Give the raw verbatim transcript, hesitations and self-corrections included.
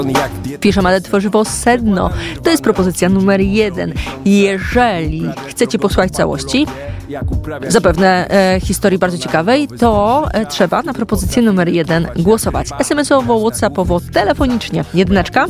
Pisze Ale Tworzywo Sedno. To jest propozycja numer jeden. Jeżeli chcecie posłuchać całości, zapewne e, historii bardzo ciekawej, to e, trzeba na propozycję numer jeden głosować. es em esowo, whatsappowo, telefonicznie. Jedyneczka.